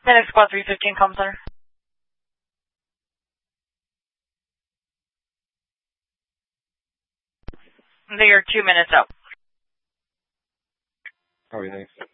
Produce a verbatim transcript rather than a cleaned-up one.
Medic Squad three fifteen, comm center. They are two minutes out. All right, thanks.